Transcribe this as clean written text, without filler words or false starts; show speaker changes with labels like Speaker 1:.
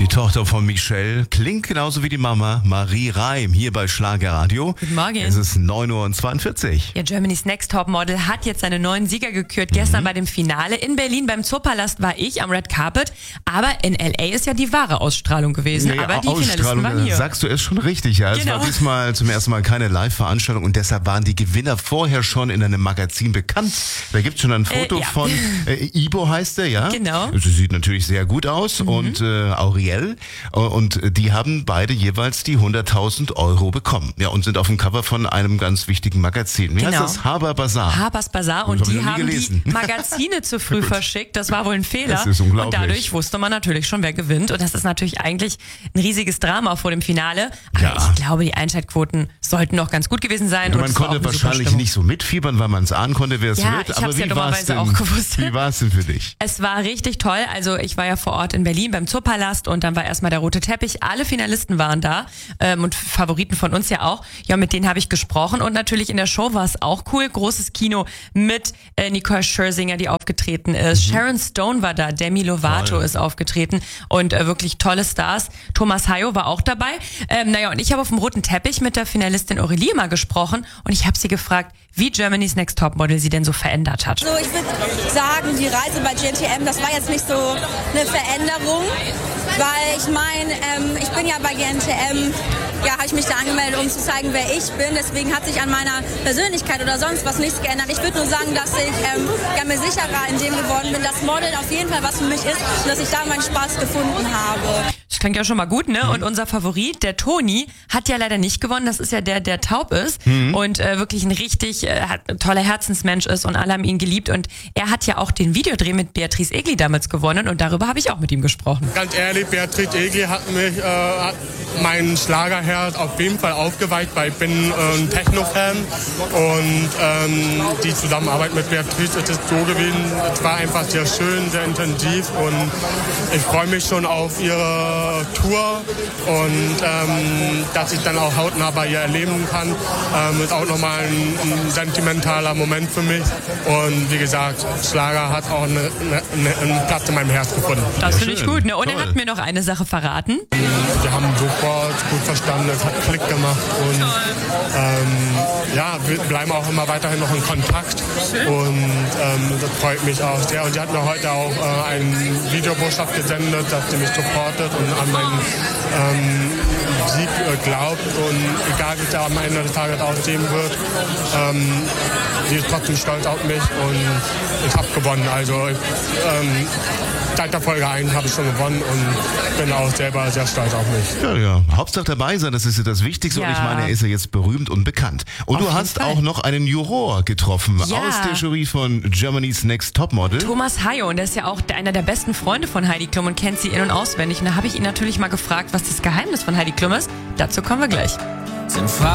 Speaker 1: Die Tochter von Michelle klingt genauso wie die Mama, Marie Reim, hier bei Schlagerradio.
Speaker 2: Guten Morgen.
Speaker 1: Es ist 9:42 Uhr.
Speaker 2: Ja, Germany's Next Topmodel hat jetzt seine neuen Sieger gekürt. Gestern bei dem Finale in Berlin beim Zoopalast war ich am Red Carpet. Aber in L.A. ist ja die wahre Ausstrahlung gewesen.
Speaker 1: Nee,
Speaker 2: aber die Finalisten waren hier.
Speaker 1: Sagst du es schon richtig, ja.
Speaker 2: Genau.
Speaker 1: Es war diesmal zum ersten Mal keine Live-Veranstaltung und deshalb waren die Gewinner vorher schon in einem Magazin bekannt. Da gibt's schon ein Foto
Speaker 2: ja.
Speaker 1: von Ibo heißt er, ja.
Speaker 2: Genau.
Speaker 1: Sie sieht natürlich sehr gut aus und Auriel. Und die haben beide jeweils die 100.000 Euro bekommen. Ja, und sind auf dem Cover von einem ganz wichtigen Magazin. Wie heißt das? Haber Bazaar.
Speaker 2: Habers Bazaar. Und die haben die Magazine zu früh verschickt. Das war wohl ein Fehler.
Speaker 1: Das ist unglaublich.
Speaker 2: Und dadurch wusste man natürlich schon, wer gewinnt. Und das ist natürlich eigentlich ein riesiges Drama vor dem Finale. Aber
Speaker 1: Ja.
Speaker 2: ich glaube, die Einschaltquoten sollten noch ganz gut gewesen sein.
Speaker 1: Und
Speaker 2: und
Speaker 1: man
Speaker 2: es war auch
Speaker 1: konnte
Speaker 2: eine super
Speaker 1: wahrscheinlich
Speaker 2: Stimmung.
Speaker 1: nicht so mitfiebern, weil man es ahnen konnte, wer es
Speaker 2: Ja,
Speaker 1: wird.
Speaker 2: ich
Speaker 1: Aber
Speaker 2: hab's ja
Speaker 1: wie war es
Speaker 2: dummerweise auch gewusst.
Speaker 1: Wie war es denn für dich?
Speaker 2: Es war richtig toll. Also ich war ja vor Ort in Berlin beim Zoopalast und dann war erstmal der rote Teppich. Alle Finalisten waren da und Favoriten von uns ja auch. Ja, mit denen habe ich gesprochen und natürlich in der Show war es auch cool. Großes Kino mit Nicole Scherzinger, die aufgetreten ist. Sharon Stone war da, Demi Lovato ist aufgetreten und wirklich tolle Stars. Thomas Hayo war auch dabei. Und ich habe auf dem roten Teppich mit der Finalistin Aurelie mal gesprochen und ich habe sie gefragt, wie Germany's Next Topmodel sie denn so verändert hat.
Speaker 3: Also ich würde sagen, die Reise bei GNTM, das war jetzt nicht so eine Veränderung, weil ich meine, ich bin ja bei GNTM, habe ich mich da angemeldet, um zu zeigen, wer ich bin. Deswegen hat sich an meiner Persönlichkeit oder sonst was nichts geändert. Ich würde nur sagen, dass ich mir sicherer in dem geworden bin, dass Modeln auf jeden Fall was für mich ist und dass ich da meinen Spaß gefunden habe.
Speaker 2: Das klingt ja schon mal gut, ne? Und unser Favorit, der Toni, hat ja leider nicht gewonnen. Das ist ja der taub ist und wirklich ein richtig toller Herzensmensch ist und alle haben ihn geliebt. Und er hat ja auch den Videodreh mit Beatrice Egli damals gewonnen und darüber habe ich auch mit ihm gesprochen.
Speaker 4: Ganz ehrlich, Beatrice Egli hat meinen Schlagerherz auf jeden Fall aufgeweicht, weil ich bin ein Techno-Fan und die Zusammenarbeit mit Beatrice ist so gewesen. Es war einfach sehr schön, sehr intensiv und ich freue mich schon auf ihre Tour und dass ich dann auch hautnah bei ihr erleben kann, ist auch nochmal ein sentimentaler Moment für mich und wie gesagt, Schlager hat auch einen Platz in meinem Herz gefunden.
Speaker 2: Das finde ich gut, ne? Und
Speaker 1: Toll.
Speaker 2: er hat mir noch eine Sache verraten.
Speaker 4: Wir haben sofort gut verstanden, es hat Klick gemacht und wir bleiben auch immer weiterhin noch in Kontakt und das freut mich auch sehr. Und sie hat mir heute auch eine Videobotschaft gesendet, dass sie mich supportet und an meinen Sieg glaubt und egal wie es am Ende des Tages aussehen wird, sie ist trotzdem stolz auf mich und ich habe gewonnen. Also seit der Folge 1 habe ich schon gewonnen und bin auch selber sehr stolz auf mich.
Speaker 1: Ja. Hauptsache dabei sein, das ist ja das Wichtigste.
Speaker 2: Ja.
Speaker 1: Und ich meine, er ist ja jetzt berühmt und bekannt. Und
Speaker 2: Auf
Speaker 1: du
Speaker 2: jeden
Speaker 1: hast
Speaker 2: Fall.
Speaker 1: auch noch einen Juror getroffen
Speaker 2: Ja.
Speaker 1: aus der Jury von Germany's Next Topmodel.
Speaker 2: Thomas Hayo, und der ist ja auch einer der besten Freunde von Heidi Klum und kennt sie in- und auswendig. Und da habe ich ihn natürlich mal gefragt, was das Geheimnis von Heidi Klum ist. Dazu kommen wir gleich.